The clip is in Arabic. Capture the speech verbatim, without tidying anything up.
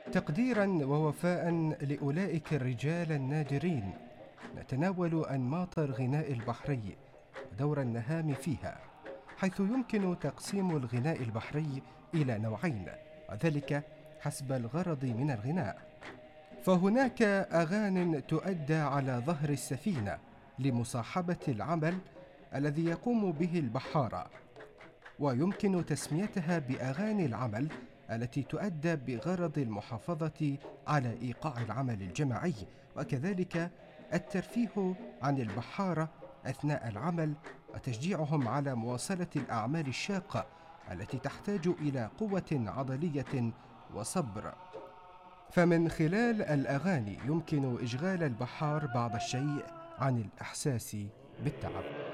تقديرا ووفاء لأولئك الرجال النادرين، نتناول أنماط الغناء البحري ودور النهام فيها، حيث يمكن تقسيم الغناء البحري إلى نوعين، وذلك حسب الغرض من الغناء. فهناك أغانٍ تؤدى على ظهر السفينة لمصاحبة العمل الذي يقوم به البحارة، ويمكن تسميتها بأغاني العمل التي تؤدى بغرض المحافظة على إيقاع العمل الجماعي، وكذلك الترفيه عن البحارة أثناء العمل وتشجيعهم على مواصلة الأعمال الشاقة التي تحتاج إلى قوة عضلية وصبر. فمن خلال الأغاني يمكن إشغال البحار بعض الشيء عن الإحساس بالتعب.